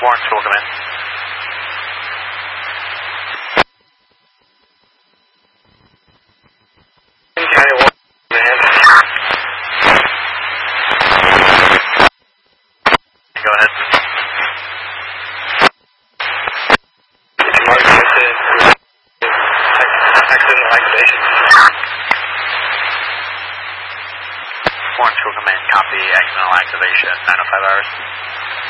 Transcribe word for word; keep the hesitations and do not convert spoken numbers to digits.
Lawrence will come in. County one, man. Go ahead. Mark Johnson, accidental activation. Lawrence will come in. Copy. Accidental activation. nine oh five hours.